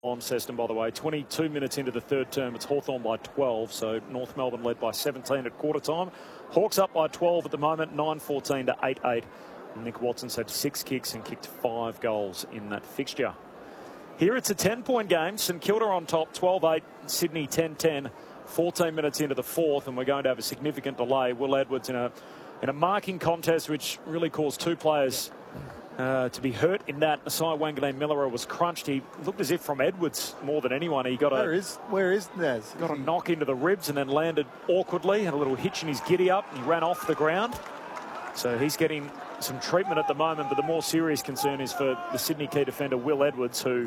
Launceston, by the way. 22 minutes into the third term, it's Hawthorn by 12, so North Melbourne led by 17 at quarter time. Hawks up by 12 at the moment, 9-14 to 8-8. Nick Watson's had 6 kicks and kicked 5 goals in that fixture. Here it's a 10-point game. St Kilda on top, 12-8, Sydney 10-10, 14 minutes into the fourth, and we're going to have a significant delay. Will Edwards in a marking contest which really caused 2 players to be hurt in that. Asai Wanganeen-Milera was crunched. He looked as if from Edwards more than anyone. He got where is Naz? Got a knock into the ribs and then landed awkwardly, had a little hitch in his giddy up, and he ran off the ground. So he's getting some treatment at the moment, but the more serious concern is for the Sydney key defender Will Edwards, who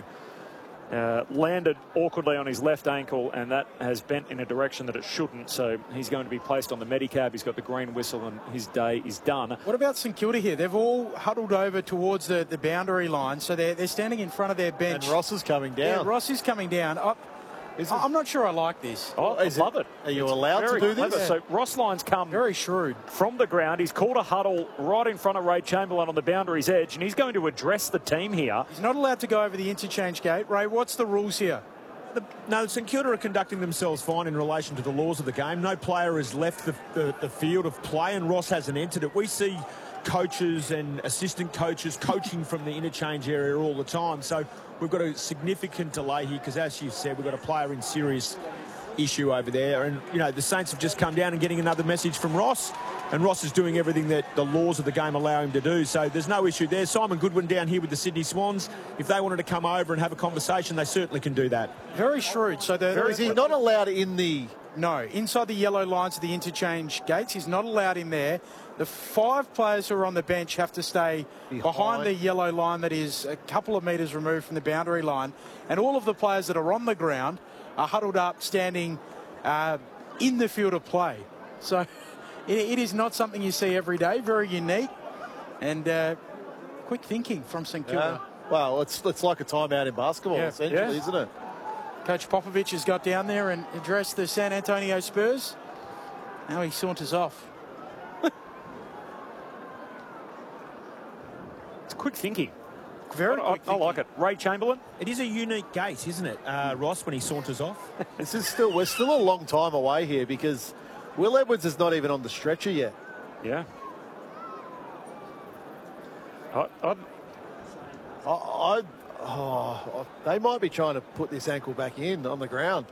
landed awkwardly on his left ankle, and that has bent in a direction that it shouldn't. So he's going to be placed on the Medicab. He's got the green whistle, and his day is done. What about St Kilda here? They've all huddled over towards the boundary line, so they're standing in front of their bench. And Ross is coming down. Yeah, Ross is coming down. I'm not sure I like this. I love it. Are you allowed to do this? Yeah. So Ross Lyon's come very shrewd from the ground. He's called a huddle right in front of Ray Chamberlain on the boundary's edge, and he's going to address the team here. He's not allowed to go over the interchange gate. Ray, what's the rules here? No, St Kilda are conducting themselves fine in relation to the laws of the game. No player has left the field of play, and Ross hasn't entered it. We see coaches and assistant coaches coaching from the interchange area all the time. So we've got a significant delay here because, as you said, we've got a player in serious issue over there. And, you know, the Saints have just come down and getting another message from Ross. And Ross is doing everything that the laws of the game allow him to do. So there's no issue there. Simon Goodwin down here with the Sydney Swans. If they wanted to come over and have a conversation, they certainly can do that. Very shrewd. So is he not allowed in the... No, inside the yellow lines of the interchange gates. He's not allowed in there. The 5 players who are on the bench have to stay behind the yellow line that is a couple of metres removed from the boundary line. And all of the players that are on the ground are huddled up, standing in the field of play. So it is not something you see every day. Very unique and quick thinking from St Kilda. Well, it's like a timeout in basketball, essentially, isn't it? Coach Popovich has got down there and addressed the San Antonio Spurs. Now he saunters off. It's quick thinking. Very quick thinking. I like it. Ray Chamberlain. It is a unique gait, isn't it, Ross, when he saunters off? We're still a long time away here because Will Edwards is not even on the stretcher yet. Yeah. They might be trying to put this ankle back in on the ground.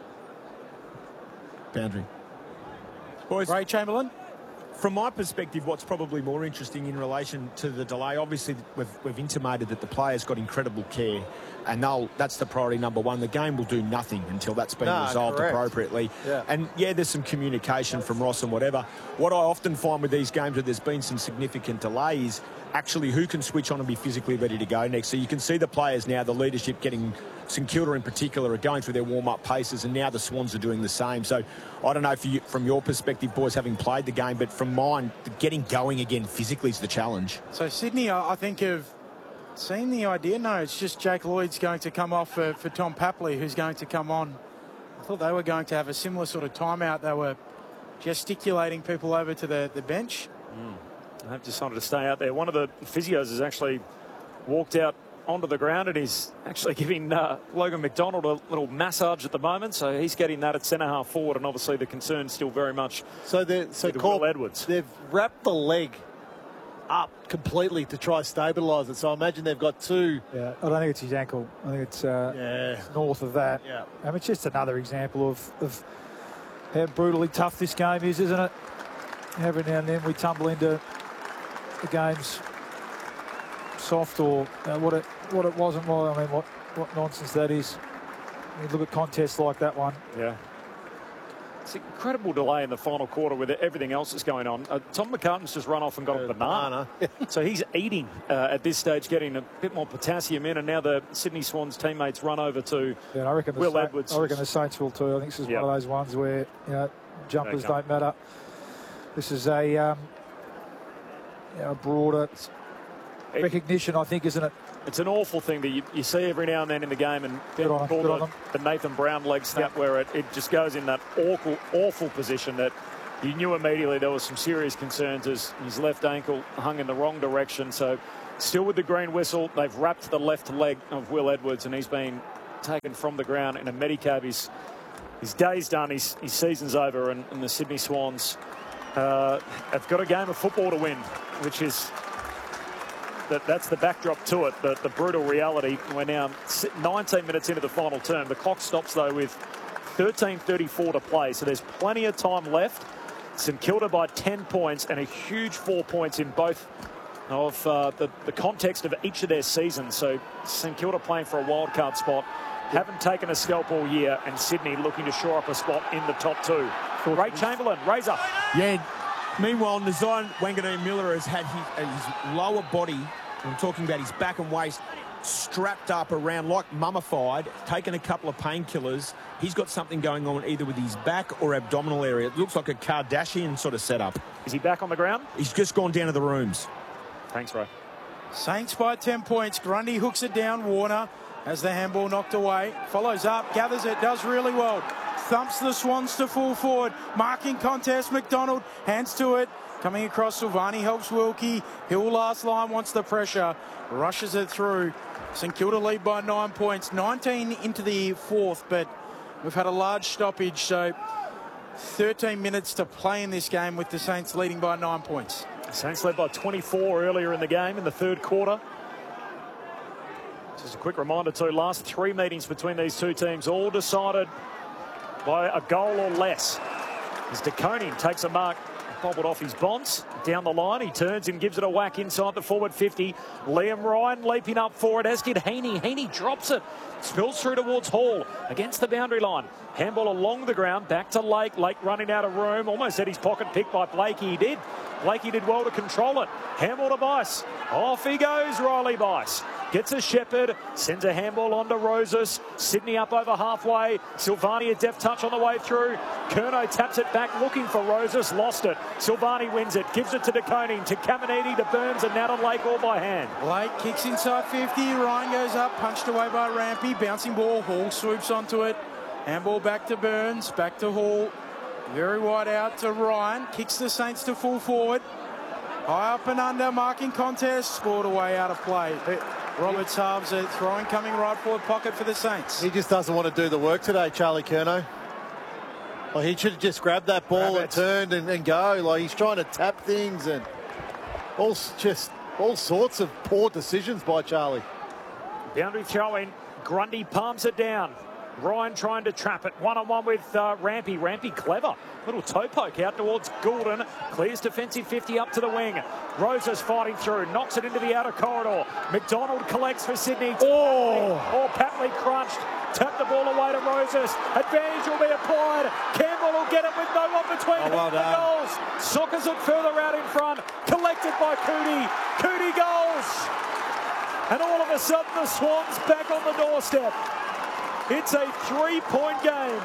Boundary. Boys, Ray Chamberlain. From my perspective, what's probably more interesting in relation to the delay, obviously we've intimated that the players got incredible care, and that's the priority number one. The game will do nothing until that's been resolved appropriately. Yeah. And there's some communication from Ross and whatever. What I often find with these games where there's been some significant delays, actually who can switch on and be physically ready to go next. So you can see the players now, the leadership getting, St Kilda in particular, are going through their warm-up paces, and now the Swans are doing the same. So I don't know if you, from your perspective, boys, having played the game, but from mine, getting going again physically is the challenge. So Sydney, I think, have seen the idea. No, it's just Jake Lloyd's going to come off for Tom Papley, who's going to come on. I thought they were going to have a similar sort of timeout. They were gesticulating people over to the bench. They've decided to stay out there. One of the physios has actually walked out onto the ground and is actually giving Logan McDonald a little massage at the moment. So he's getting that at centre half forward, and obviously the concern still very much with Will Edwards. They've wrapped the leg up completely to try stabilise it. So I imagine they've got 2. Yeah, I don't think it's his ankle. I think it's north of that. Yeah. It's just another example of how brutally tough this game is, isn't it? Every now and then we tumble into the game's soft or what it wasn't. Well, I mean, what nonsense that is. You look at contests like that one. Yeah. It's an incredible delay in the final quarter with everything else that's going on. Tom McCartan's just run off and got a banana. So he's eating at this stage, getting a bit more potassium in, and now the Sydney Swans teammates run over to Will Edwards. I reckon the Saints will too. I think this is one of those ones where jumpers don't matter. This is a broader recognition, I think, isn't it? It's an awful thing that you see every now and then in the game, and the Nathan Brown leg snap where it just goes in that awful position that you knew immediately there was some serious concerns as his left ankle hung in the wrong direction. So still with the green whistle, they've wrapped the left leg of Will Edwards, and he's been taken from the ground in a Medicab. His day's done, his season's over, and the Sydney Swans have got a game of football to win, which is that's the backdrop to it, the brutal reality. We're now 19 minutes into the final term. The clock stops, though, with 13:34 to play, so there's plenty of time left. St Kilda by 10 points and a huge 4 points in both of the context of each of their seasons. So St Kilda playing for a wildcard spot, haven't taken a scalp all year, and Sydney looking to shore up a spot in the top two. Ray Chamberlain, Razor. Yeah. Meanwhile, Nazan Wanganeen-Miller has had his lower body, I'm talking about his back and waist, strapped up around like mummified, taken a couple of painkillers. He's got something going on either with his back or abdominal area. It looks like a Kardashian sort of setup. Is he back on the ground? He's just gone down to the rooms. Thanks, Ray. Saints by 10 points. Grundy hooks it down. Warner has the handball knocked away. Follows up, gathers it, does really well. Thumps the Swans to full forward. Marking contest, McDonald hands to it. Coming across, Silvani helps Wilkie. Hill last line, wants the pressure. Rushes it through. St Kilda lead by 9 points. 19 into the fourth, but we've had a large stoppage, so 13 minutes to play in this game with the Saints leading by 9 points. Saints led by 24 earlier in the game in the third quarter. Just a quick reminder too, last 3 meetings between these two teams all decided by a goal or less. As De Koning takes a mark, bobbled off his bonds down the line. He turns and gives it a whack inside the forward 50. Liam Ryan leaping up for it, as did Heaney. Heaney drops it, spills through towards Hall against the boundary line. Handball along the ground, back to Lake. Lake running out of room, almost had his pocket picked by Blakey. He did. Blakey did well to control it. Handball to Bice. Off he goes, Riley Bice. Gets a Shepherd, sends a handball on to Roses. Sydney up over halfway. Silvani a deft touch on the way through. Curnow taps it back, looking for Roses, lost it. Silvani wins it, gives it to De Koning, to Caminiti, to Burns, and now to Lake, all by hand. Lake kicks inside 50. Ryan goes up, punched away by Rampy. Bouncing ball, Hall swoops onto it. Handball back to Burns, back to Hall. Very wide out to Ryan. Kicks the Saints to full forward. High up and under, marking contest. Scored away out of play. Roberts halves it. Throwing coming right forward pocket for the Saints. He just doesn't want to do the work today, Charlie Curnow. Well, he should have just grabbed that ball and turned and go. Like, he's trying to tap things and all sorts of poor decisions by Charlie. Boundary throw in. Grundy palms it down. Ryan trying to trap it. One-on-one with Rampy. Rampy clever. Little toe poke out towards Goulden. Clears defensive 50 up to the wing. Roses fighting through. Knocks it into the outer corridor. McDonald collects for Sydney. Oh, Patley crunched. Tapped the ball away to Roses. Advantage will be applied. Campbell will get it with no one between well the goals. Sockers it further out in front. Collected by Cootie. Cootie goals. And all of a sudden the Swans back on the doorstep. It's a 3-point game.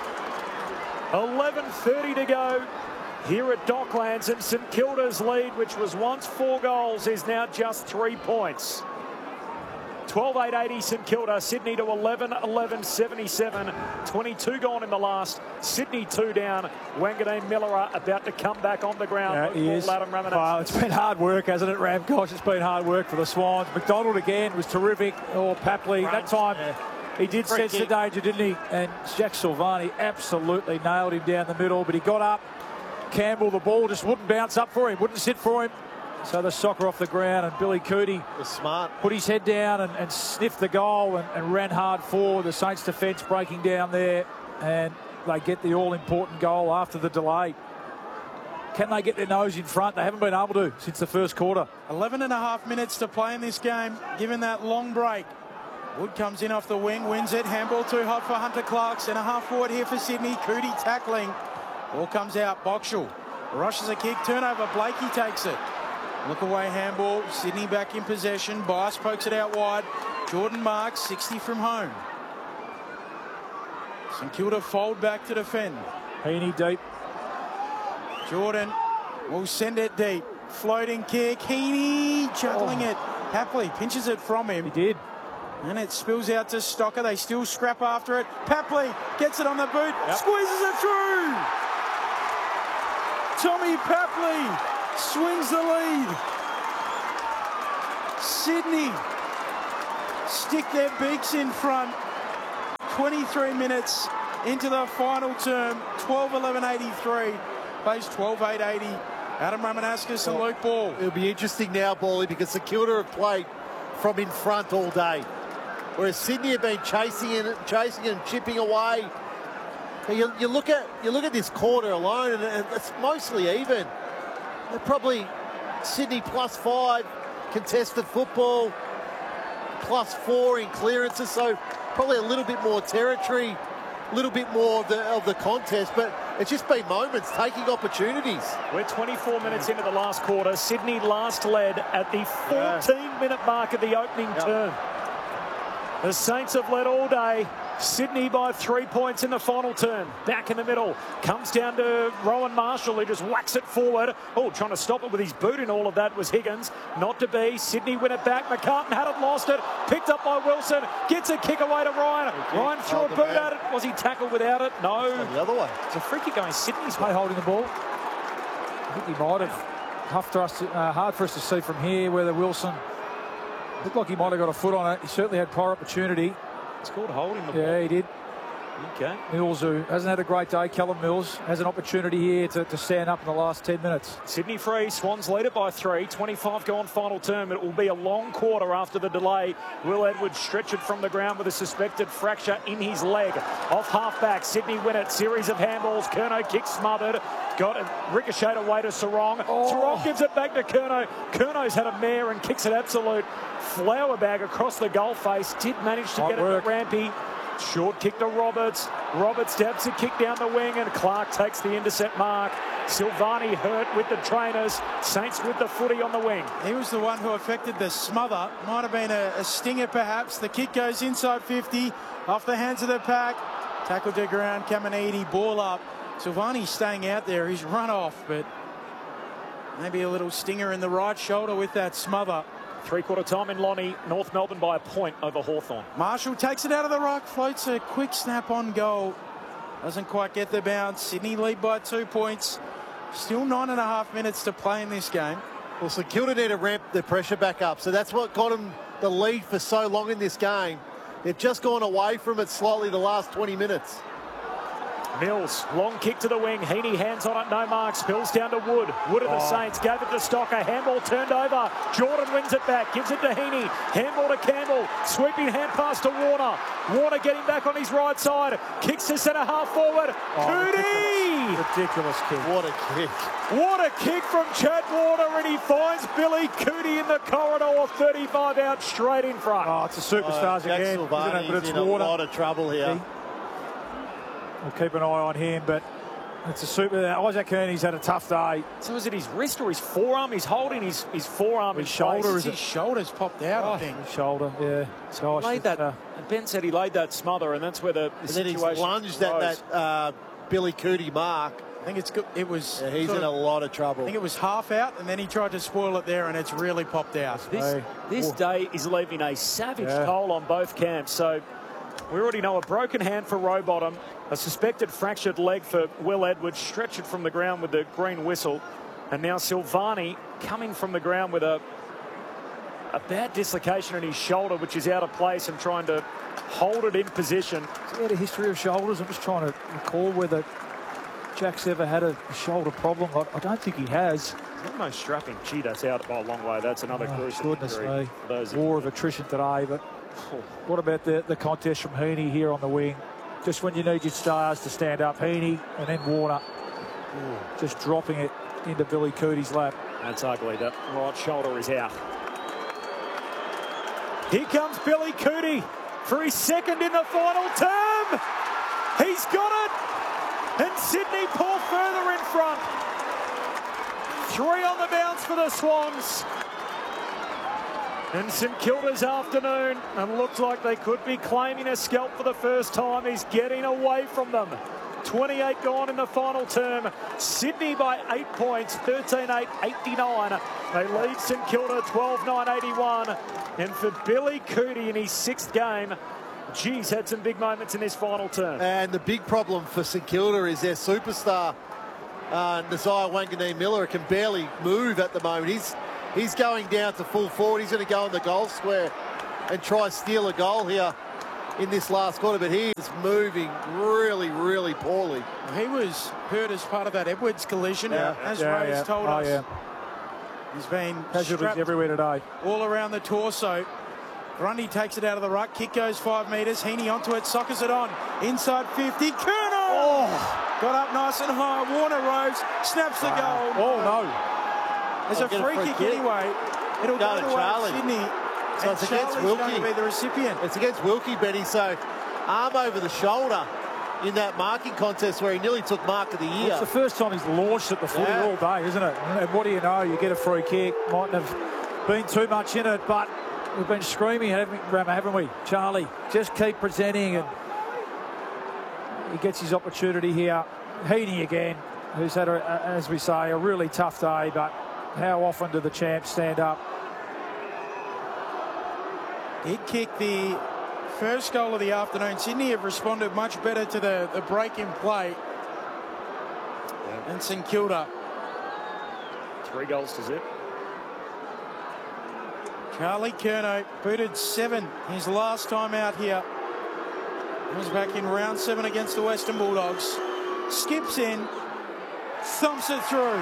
11:30 to go here at Docklands, and St Kilda's lead, which was once 4 goals, is now just 3 points. 12-8-80 St Kilda. Sydney to 11-11-77. 22 gone in the last. Sydney 2 down. Wanganeen-Miller about to come back on the ground. He is. Well, it's been hard work, hasn't it, Ram? Gosh, it's been hard work for the Swans. McDonald again was terrific. Papley, that time... He did sense the danger, didn't he? And Jack Silvani absolutely nailed him down the middle, but he got up. Campbell, the ball just wouldn't bounce up for him, wouldn't sit for him. So the soccer off the ground, and Billy Cootie was smart. Put his head down and sniffed the goal and ran hard forward. The Saints defence breaking down there, and they get the all-important goal after the delay. Can they get their nose in front? They haven't been able to since the first quarter. 11.5 minutes to play in this game, given that long break. Wood comes in off the wing, wins it. Handball too hot for Hunter Clark. Centre half forward here for Sydney. Cootie tackling. Ball comes out. Boxall rushes a kick. Turnover. Blakey takes it. Look away handball. Sydney back in possession. Bice pokes it out wide. Jordan Marks, 60 from home. St Kilda fold back to defend. Heaney deep. Jordan will send it deep. Floating kick. Heaney juggling it. Papley pinches it from him. He did. And it spills out to Stocker. They still scrap after it. Papley gets it on the boot. Squeezes it through. Tommy Papley swings the lead. Sydney stick their beaks in front. 23 minutes into the final term. 12-11-83. Plays 12-8-80. Adam Ramanauskas and Luke Ball. It'll be interesting now, Bally, because St Kilda have played from in front all day, whereas Sydney have been chasing and chipping away. You look at this quarter alone, and it's mostly even. They're probably Sydney +5 contested football, +4 in clearances, so probably a little bit more territory, a little bit more of the contest, but it's just been moments taking opportunities. We're 24 minutes into the last quarter. Sydney last led at the 14-minute mark of the opening term. The Saints have led all day. Sydney by 3 points in the final term. Back in the middle. Comes down to Rowan Marshall, who just whacks it forward. Oh, trying to stop it with his boot in all of that was Higgins. Not to be. Sydney win it back. McCartan had it, lost it. Picked up by Wilson. Gets a kick away to Ryan. Ryan threw a boot at it. Was he tackled without it? No. The other way. It's a free kick going Sydney's way. Holding the ball. I think he might have. Hard for us to see from here whether Wilson looked like he might have got a foot on it. He certainly had prior opportunity. It's called holding the ball. Yeah, he did. Okay. Mills, who hasn't had a great day, Callum Mills, has an opportunity here to stand up in the last 10 minutes. Sydney free. Swans lead it by 3. 25 gone final term. It will be a long quarter after the delay. Will Edwards stretch it from the ground with a suspected fracture in his leg. Off half-back. Sydney win it. Series of handballs. Curnow kick smothered. Got it ricocheted away to Sarong. Sarong gives it back to Curnow. Curnow's had a mare and kicks an absolute flower bag across the goal face. Did manage to get it to Rampy. Short kick to Roberts. Roberts stabs a kick down the wing, and Clark takes the intercept mark. Silvani hurt with the trainers. Saints with the footy on the wing. He was the one who affected the smother. Might have been a stinger, perhaps. The kick goes inside 50, off the hands of the pack. Tackle to ground. Caminiti, ball up. Silvani staying out there. He's run off, but maybe a little stinger in the right shoulder with that smother. Three-quarter time in Lonnie. North Melbourne by a point over Hawthorn. Marshall takes it out of the ruck, floats a quick snap on goal. Doesn't quite get the bounce. Sydney lead by 2 points. Still 9.5 minutes to play in this game. Well, St Kilda need to ramp the pressure back up, so that's what got them the lead for so long in this game. They've just gone away from it slightly the last 20 minutes. Mills, long kick to the wing. Heaney hands on it, no mark. Spills down to Wood. Wood of the Saints gave it to Stocker. Handball turned over. Jordan wins it back, gives it to Heaney. Handball to Campbell. Sweeping hand pass to Warner. Warner getting back on his right side. Kicks to centre half forward. Cootie! Ridiculous kick. What a kick. What a kick from Chad Warner, and he finds Billy Cootie in the corridor, 35 out straight in front. Oh, it's a superstars Jack again, Silvani's isn't it? But it's in Warner. a lot of trouble here. We'll keep an eye on him, but it's a super. Isaac Kearney's had a tough day. So is it his wrist or his forearm? He's holding his forearm. His shoulder, place. is it? His shoulder's popped out, I think. His shoulder, yeah. Gosh, Laid that. Ben said he laid that smother, and that's where the And then he's situation lunged at that Billy Cootie mark. I think it's good. It was. Yeah, he's in a lot of trouble. I think it was half out, and then he tried to spoil it there, and it's really popped out. This day is leaving a savage toll on both camps. So we already know a broken hand for Rowbottom, a suspected fractured leg for Will Edwards, stretch it from the ground with the green whistle, and now Silvani coming from the ground with a bad dislocation in his shoulder, which is out of place, and trying to hold it in position. He had a history of shoulders. I'm just trying to recall whether Jack's ever had a shoulder problem. I don't think he has. He's almost strapping. Gee, that's out by a long way. That's another gruesome injury. War of attrition today, but what about the contest from Heaney here on the wing? Just when you need your stars to stand up, Heaney and then Warner just dropping it into Billy Cootie's lap. That's ugly. That right shoulder is out. Here comes Billy Cootie for his second in the final term. He's got it. And Sydney pull further in front. 3 on the bounce for the Swans. And St Kilda's afternoon, and looks like they could be claiming a scalp for the first time, is getting away from them. 28 gone in the final term. Sydney by 8 points, 13-8-89. They lead St Kilda 12-9-81. And for Billy Cootie in his 6th game, geez, had some big moments in this final term. And the big problem for St Kilda is their superstar, Nasiah Wanganeen-Miller, can barely move at the moment. He's going down to full forward. He's going to go in the goal square and try steal a goal here. in this last quarter, but he is moving really, really poorly. He was hurt as part of that Edwards collision, as Ray's told us. Yeah. He's been Casualties everywhere today. All around the torso. Grundy takes it out of the ruck. Kick goes 5 metres. Heaney onto it. Sockers it on. Inside 50. Curnow! Got up nice and high. Warner Rose snaps the goal. Oh, no. There's a free kick anyway. It'll go to Charlie. Sydney. So it's against Wilkie. Going to be the recipient. It's against Wilkie, Benny. So arm over the shoulder in that marking contest where he nearly took mark of the year. It's the first time he's launched at the footy all day, isn't it? And what do you know? You get a free kick. Mightn't have been too much in it, but we've been screaming, haven't we? Charlie, just keep presenting, and he gets his opportunity here. Heaney again, who's had, as we say, a really tough day, but how often do the champs stand up? Did kick the first goal of the afternoon. Sydney have responded much better to the break in play than St Kilda. 3 goals to zip. Charlie Curnow booted 7 his last time out here. He was back in round 7 against the Western Bulldogs. Skips in, thumps it through.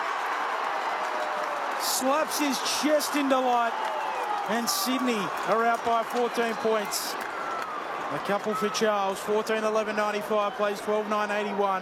Slaps his chest in delight. And Sydney are out by 14 points. A couple for Charles. 14-11-95, plays 12-9-81.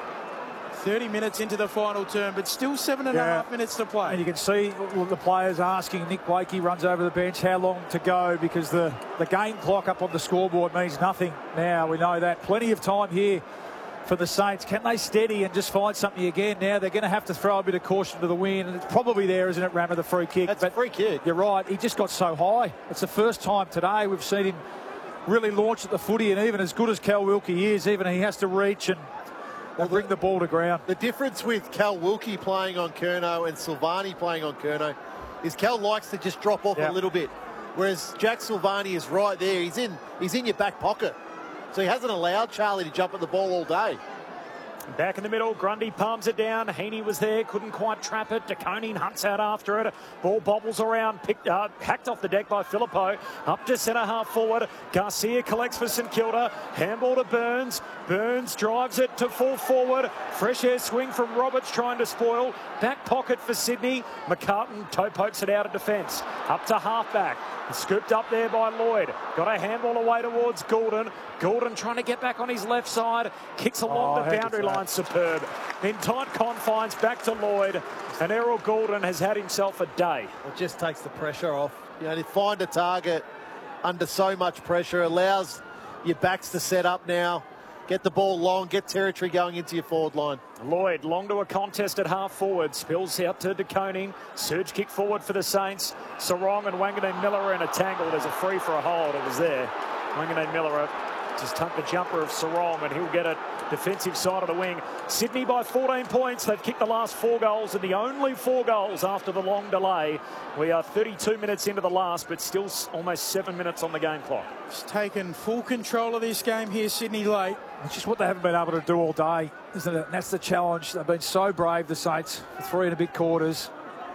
30 minutes into the final term, but still 7.5 minutes to play. And you can see the players asking. Nick Blakey runs over the bench how long to go, because the game clock up on the scoreboard means nothing now. We know that. Plenty of time here for the Saints. Can they steady and just find something again? Now they're going to have to throw a bit of caution to the wind, and it's probably there, isn't it, Rammer, the free kick? That's a free kick. You're right. He just got so high. It's the first time today we've seen him really launch at the footy, and even as good as Cal Wilkie is, even he has to reach and bring the ball to ground. The difference with Cal Wilkie playing on Curnow and Silvani playing on Curnow is Cal likes to just drop off a little bit, whereas Jack Silvani is right there. He's in your back pocket. So he hasn't allowed Charlie to jump at the ball all day. Back in the middle, Grundy palms it down. Heaney was there, couldn't quite trap it. De Koning hunts out after it. Ball bobbles around, hacked off the deck by Filippo. Up to centre half forward. Garcia collects for St Kilda. Handball to Burns. Burns drives it to full forward. Fresh air swing from Roberts trying to spoil. Back pocket for Sydney. McCartan toe pokes it out of defence. Up to halfback. Scooped up there by Lloyd. Got a handball away towards Goulden. Goulden trying to get back on his left side. Kicks along the boundary line. Superb. In tight confines, back to Lloyd. And Errol Goulden has had himself a day. It just takes the pressure off. You know, to find a target under so much pressure allows your backs to set up now. Get the ball long, get territory going into your forward line. Lloyd long to a contest at half forward. Spills out to De Koning. Surge kick forward for the Saints. Sarong and Wanganeen Miller are in a tangle. There's a free for a hold. It was there. Wanganeen Miller just tucked the jumper of Sarong, and he'll get it defensive side of the wing. Sydney by 14 points. They've kicked the last 4 goals, and the only 4 goals after the long delay. We are 32 minutes into the last, but still almost 7 minutes on the game clock. It's taken full control of this game here, Sydney late. It's just what they haven't been able to do all day, isn't it? And that's the challenge. They've been so brave, the Saints, for 3 and a bit quarters.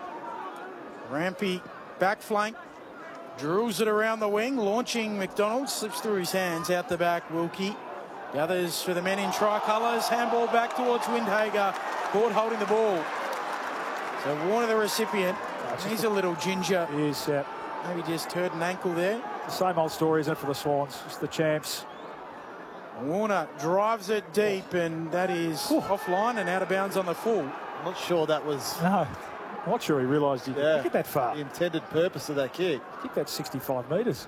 Rampy back flank. Drills it around the wing, launching McDonald, slips through his hands, out the back, Wilkie. The others for the men in tricolours, handball back towards Windhager, Gord holding the ball. So Warner the recipient, he's a little ginger. He is, yeah. Maybe just hurt an ankle there. The same old story, isn't it, for the Swans? It's the champs. Warner drives it deep, and that is offline and out of bounds on the full. I'm not sure that was... No. I'm not sure he realised he could get that far. The intended purpose of that kick. Kick that 65 metres.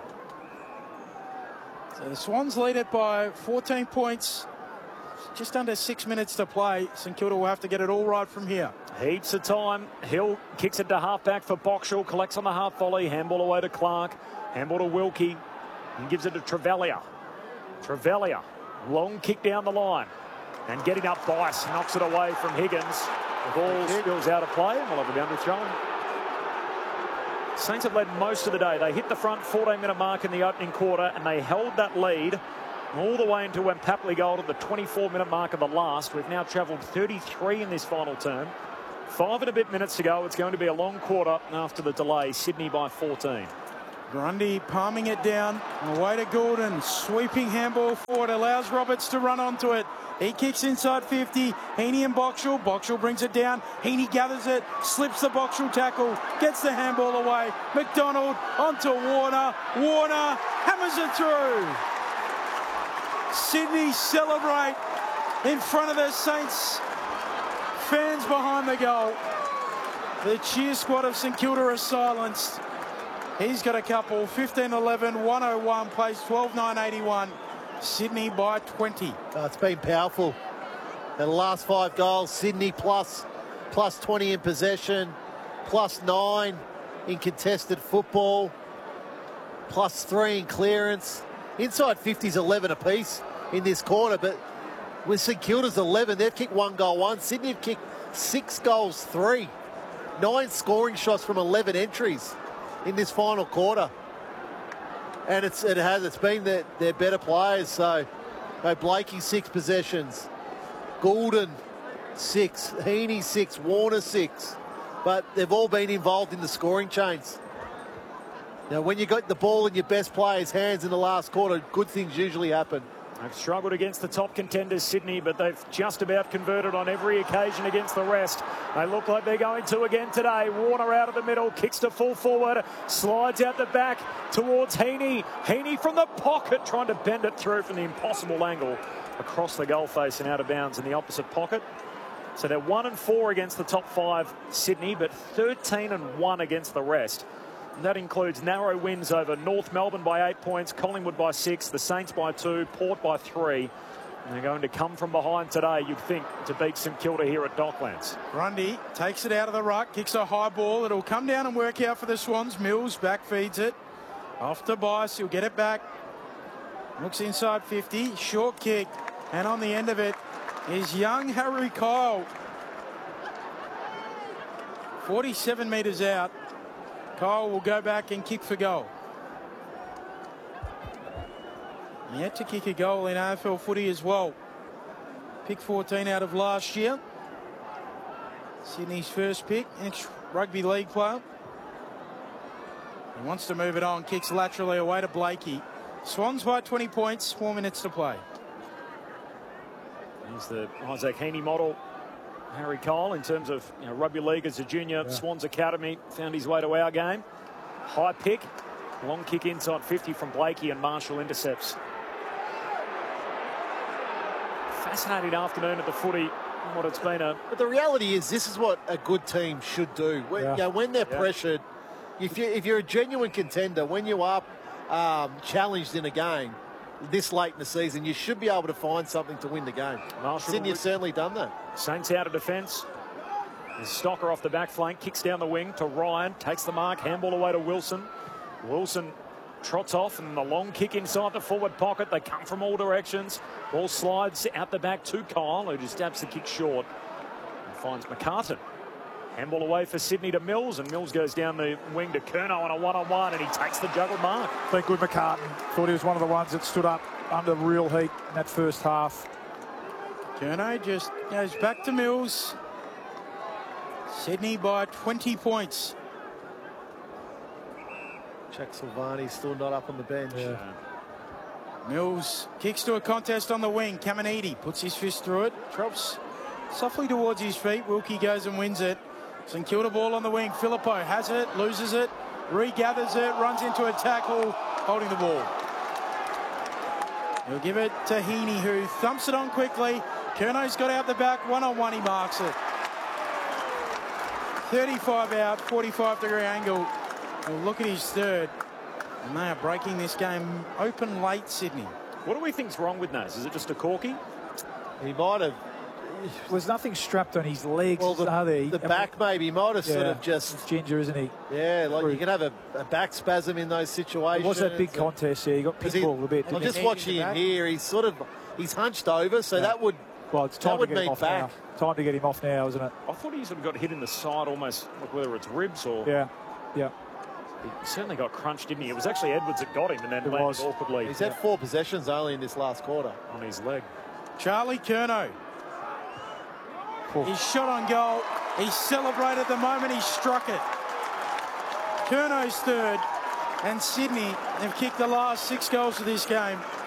So the Swans lead it by 14 points. Just under 6 minutes to play. St Kilda will have to get it all right from here. Heaps of time. Hill kicks it to halfback for Boxall. Collects on the half volley. Handball away to Clark. Handball to Wilkie. And gives it to Trevelya. Trevelya. Long kick down the line. And getting up Bice. Knocks it away from Higgins. The ball spills out of play, and we'll have a boundary throw. Saints have led most of the day. They hit the front 14-minute mark in the opening quarter, and they held that lead all the way until when Papley goal at the 24-minute mark of the last. We've now travelled 33 in this final term. 5 and a bit minutes to go. It's going to be a long quarter after the delay. Sydney by 14. Grundy palming it down. Away to Gordon. Sweeping handball forward. Allows Roberts to run onto it. He kicks inside 50. Heaney and Boxall. Boxall brings it down. Heaney gathers it. Slips the Boxall tackle. Gets the handball away. McDonald onto Warner. Warner hammers it through. Sydney celebrate in front of the Saints fans behind the goal. The cheer squad of St Kilda are silenced. He's got a couple. 15-11, 101, plays 12-9-81. Sydney by 20. It's been powerful. The last 5 goals, Sydney plus 20 in possession, plus 9 in contested football, plus 3 in clearance. Inside 50's 11 apiece in this quarter, but with St Kilda's 11, they've kicked 1 goal 1. Sydney have kicked 6 goals 3. 9 scoring shots from 11 entries in this final quarter. And it's been their better players. So Blakey 6 possessions, Goulden 6, Heaney 6, Warner 6. But they've all been involved in the scoring chains. Now, when you got the ball in your best players' hands in the last quarter, good things usually happen. They've struggled against the top contenders, Sydney, but they've just about converted on every occasion against the rest. They look like they're going to again today. Warner out of the middle, kicks to full forward, slides out the back towards Heaney. Heaney from the pocket, trying to bend it through from the impossible angle across the goal face and out of bounds in the opposite pocket. So they're 1-4 against the top 5, Sydney, but 13-1 against the rest. And that includes narrow wins over North Melbourne by 8 points, Collingwood by 6, the Saints by 2, Port by 3. And they're going to come from behind today, you'd think, to beat St Kilda here at Docklands. Grundy takes it out of the ruck, kicks a high ball. It'll come down and work out for the Swans. Mills back feeds it. Off to Bice, he'll get it back. Looks inside 50, short kick. And on the end of it is young Harry Kyle. 47 metres out. Kyle will go back and kick for goal. Yet to kick a goal in AFL footy as well. Pick 14 out of last year. Sydney's first pick, ex-rugby league player. He wants to move it on, kicks laterally away to Blakey. Swans by 20 points, 4 minutes to play. Here's the Isaac Heaney model. Harry Kyle, in terms of rugby league as a junior, Swans Academy, found his way to our game. High pick, long kick inside 50 from Blakey, and Marshall intercepts. Fascinating afternoon at the footy. What it's been a. But the reality is, this is what a good team should do. When they're pressured, if you're a genuine contender, when you are challenged in a game this late in the season, you should be able to find something to win the game. Sydney have certainly done that. Saints out of defence. Stocker off the back flank, kicks down the wing to Ryan, takes the mark, handball away to Wilson. Wilson trots off, and the long kick inside the forward pocket. They come from all directions. Ball slides out the back to Kyle, who just stabs the kick short and finds McCartan. Handball away for Sydney to Mills, and Mills goes down the wing to Curnow on a one-on-one, and he takes the juggled mark. Been good, McCartan. Thought he was one of the ones that stood up under real heat in that first half. Curnow just goes back to Mills. Sydney by 20 points. Jack Silvani still not up on the bench. Yeah. Mills kicks to a contest on the wing. Caminiti puts his fist through it, drops softly towards his feet. Wilkie goes and wins it. St Kilda ball on the wing. Filippo has it, loses it, regathers it, runs into a tackle, holding the ball. He'll give it to Heaney, who thumps it on quickly. Curnow's got out the back, one-on-one, he marks it. 35 out, 45-degree angle. We'll look at his third. And they are breaking this game open late, Sydney. What do we think's wrong with Naz? Is it just a corky? He might have. There's nothing strapped on his legs, are there? The back maybe. He might have sort of just. It's ginger, isn't he? Yeah, like you can have a back spasm in those situations. It was that big contest, yeah. He got pitbulled a bit. I'm just watching him here. He's hunched over, so that would. Well, it's time to get him off back. now. Time to get him off now, isn't it? I thought he sort of got hit in the side almost, like whether it's ribs or... Yeah. He certainly got crunched, didn't he? It was actually Edwards that got him and then landed awkwardly. He's had 4 possessions only in this last quarter. On his leg. Charlie Curnow. He's shot on goal. He celebrated the moment he struck it. Curnow's third. and Sydney have kicked the last 6 goals of this game.